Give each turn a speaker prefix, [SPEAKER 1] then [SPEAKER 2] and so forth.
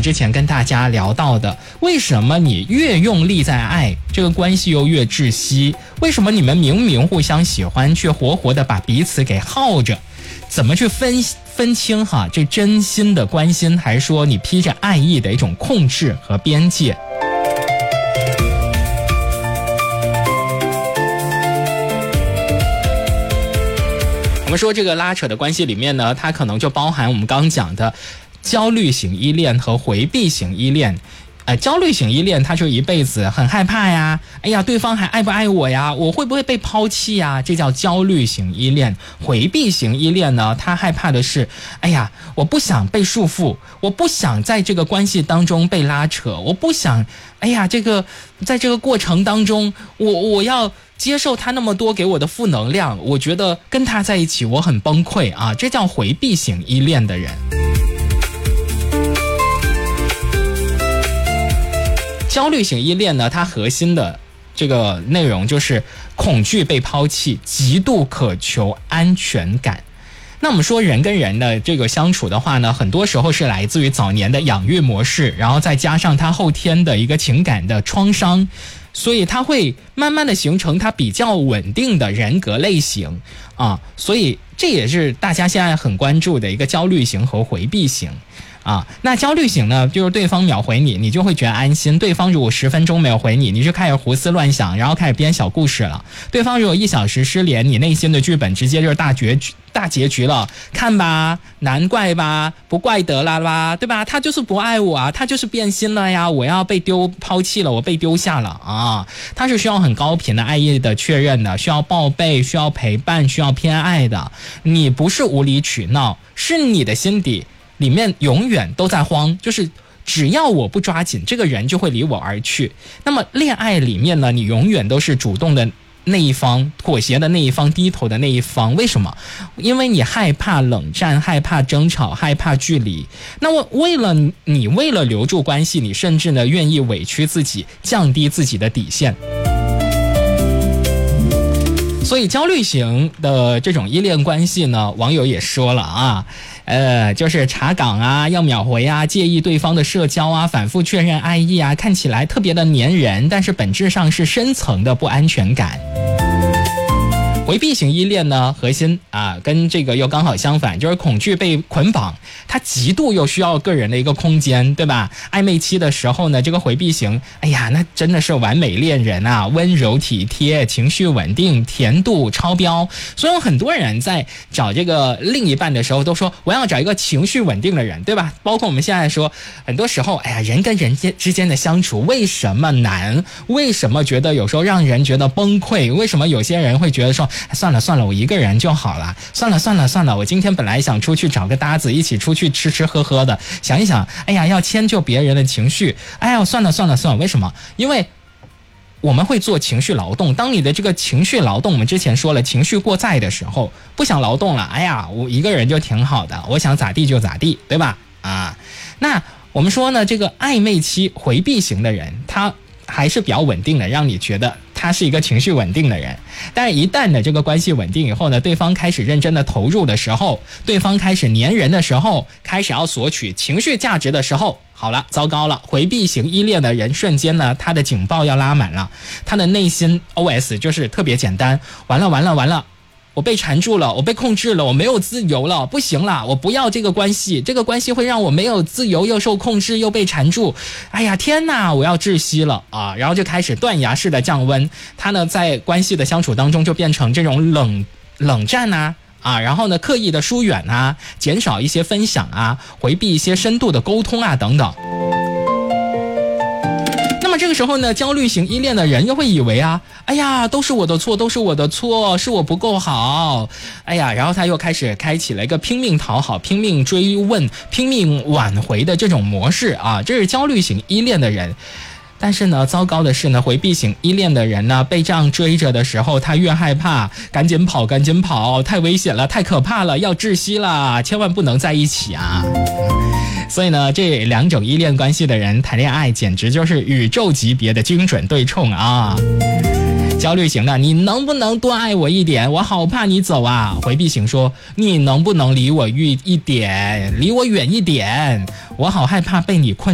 [SPEAKER 1] 之前跟大家聊到的，为什么你越用力在爱，这个关系又越窒息？为什么你们明明互相喜欢，却活活的把彼此给耗着？怎么去分清哈，这真心的关心，还是说你披着爱意的一种控制和边界？我们说这个拉扯的关系里面呢，它可能就包含我们刚讲的焦虑型依恋和回避型依恋。焦虑型依恋他就一辈子很害怕呀，哎呀，对方还爱不爱我呀，我会不会被抛弃呀，这叫焦虑型依恋。回避型依恋呢，他害怕的是，哎呀，我不想被束缚，我不想在这个关系当中被拉扯，我不想，哎呀，在这个过程当中，我要接受他那么多给我的负能量，我觉得跟他在一起我很崩溃啊，这叫回避型依恋的人。焦虑型依恋呢，它核心的这个内容就是恐惧被抛弃，极度渴求安全感。那我们说人跟人的这个相处的话呢，很多时候是来自于早年的养育模式，然后再加上他后天的一个情感的创伤，所以他会慢慢的形成他比较稳定的人格类型啊，所以这也是大家现在很关注的一个焦虑型和回避型。那焦虑型呢，就是对方秒回你，你就会觉得安心；对方如果10分钟没有回你，你就开始胡思乱想，然后开始编小故事了；对方如果1小时失联，你内心的剧本直接就是大结局了。看吧，难怪吧，不怪得了吧，对吧？他就是不爱我啊，他就是变心了呀，我要被抛弃了，我被丢下了啊！他是需要很高频的爱意的确认的，需要报备，需要陪伴，需要偏爱的。你不是无理取闹，是你的心底里面永远都在慌，就是只要我不抓紧，这个人就会离我而去。那么恋爱里面呢，你永远都是主动的那一方，妥协的那一方，低头的那一方。为什么？因为你害怕冷战，害怕争吵，害怕距离。那我为了留住关系，你甚至呢愿意委屈自己，降低自己的底线。所以焦虑型的这种依恋关系呢，网友也说了啊，就是查岗啊，要秒回啊，介意对方的社交啊，反复确认爱意啊，看起来特别的黏人，但是本质上是深层的不安全感。回避型依恋呢，核心跟这个又刚好相反，就是恐惧被捆绑，它极度又需要个人的一个空间，对吧？暧昧期的时候呢，这个回避型，哎呀，那真的是完美恋人啊，温柔体贴，情绪稳定，甜度超标。所以有很多人在找这个另一半的时候都说，我要找一个情绪稳定的人，对吧？包括我们现在说，很多时候，哎呀，人跟人之间的相处为什么难？为什么觉得有时候让人觉得崩溃？为什么有些人会觉得说，算了，我一个人就好了。算了，我今天本来想出去找个搭子，一起出去吃喝喝的。想一想，哎呀，要迁就别人的情绪，哎呀，算了。为什么？因为我们会做情绪劳动。当你的这个情绪劳动，我们之前说了，情绪过载的时候，不想劳动了，哎呀，我一个人就挺好的，我想咋地就咋地，对吧？那我们说呢，这个暧昧期回避型的人，他还是比较稳定的，让你觉得他是一个情绪稳定的人。但是一旦的这个关系稳定以后呢，对方开始认真的投入的时候，对方开始黏人的时候，开始要索取情绪价值的时候，好了，糟糕了，回避型依恋的人瞬间呢，他的警报要拉满了，他的内心 OS 就是特别简单，完了，我被缠住了，我被控制了，我没有自由了，不行了，我不要这个关系，这个关系会让我没有自由，又受控制，又被缠住，哎呀天哪，我要窒息了啊！然后就开始断崖式的降温，他呢在关系的相处当中就变成这种冷战然后呢刻意的疏远减少一些分享回避一些深度的沟通等等。那么这个时候呢，焦虑型依恋的人又会以为哎呀，都是我的错，是我不够好，哎呀，然后他又开始开启了一个拼命讨好、拼命追问、拼命挽回的这种模式这是焦虑型依恋的人。但是呢，糟糕的是呢，回避型依恋的人呢，被这样追着的时候，他越害怕，赶紧跑，太危险了，太可怕了，要窒息了，千万不能在一起所以呢，这两种依恋关系的人谈恋爱简直就是宇宙级别的精准对冲焦虑型的，你能不能多爱我一点？我好怕你走回避型说，你能不能离我远一点？我好害怕被你困